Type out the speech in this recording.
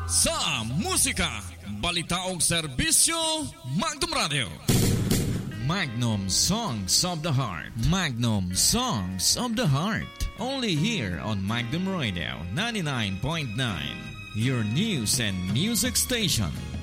sa musika, balita o serbisyo, Magnum Radio. Magnum Songs of the Heart. Magnum Songs of the Heart. Only here on Magnum Radio 99.9. Your news and music station.